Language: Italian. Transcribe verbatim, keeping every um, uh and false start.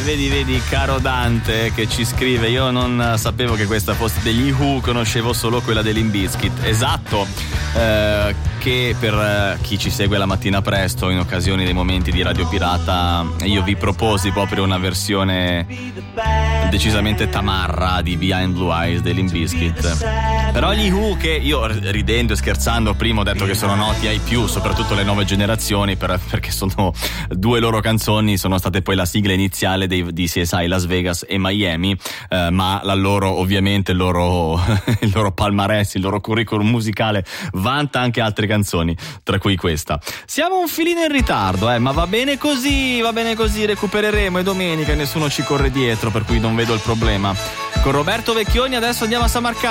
vedi, vedi, caro Dante che ci scrive: io non sapevo che questa fosse degli Who, conoscevo solo quella dei Limp Bizkit. Esatto, eh, che per eh, chi ci segue la mattina presto, in occasione dei momenti di Radio Pirata, io vi proposi proprio una versione decisamente tamarra di Behind Blue Eyes dei Limp Bizkit. Però gli Who, che io ridendo e scherzando prima ho detto che sono noti ai più, soprattutto le nuove generazioni, per, perché sono due loro canzoni, sono state poi la sigla iniziale dei, di C S I Las Vegas e Miami, eh, ma la loro, ovviamente il loro, il loro palmarès, il loro curriculum musicale vanta anche altre canzoni, tra cui questa. Siamo un filino in ritardo, eh, ma va bene così, va bene così, recupereremo, è domenica e nessuno ci corre dietro, per cui non vedo il problema. Con Roberto Vecchioni adesso andiamo a Samarcanda.